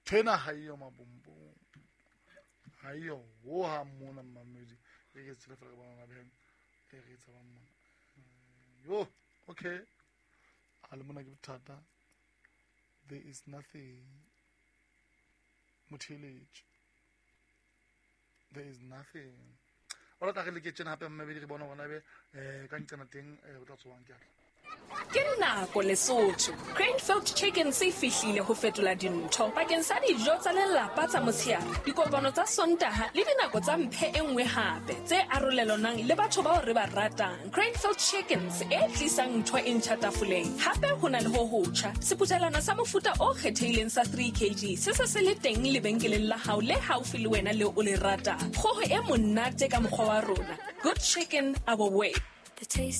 Tena hayo mabumbu. Hayo woha mona mamedi. Egetse le fela bona ben. Egetse ba mona. Yo, okay. Alemona ke bothata. There is nothing. Motheletše. There is nothing. Ola ta ke tsena hape mmebedi re bona bona be ka ntsena teng o tla tswang ke Ke nako Lesotho. Cranefield Chicken se fihlile ho fetola dintho bakeng sa dijo tsa lelapa tsa motshehare, dikopano tsa Sontaha le dinako tsa mphe e nngwe hape tse arolelanang le batho bao re ba ratang. Cranefield Chickens e tlisang ntho e ntjha tafoleng. Hape ho na le ho hotjha, seputhelana sa mofuta o kgethehileng sa 3 kg se le teng lebenkeleng la hao le haufi le wena le o le ratang. Kgoho e monate ka mokgwa wa rona. Good chicken our way.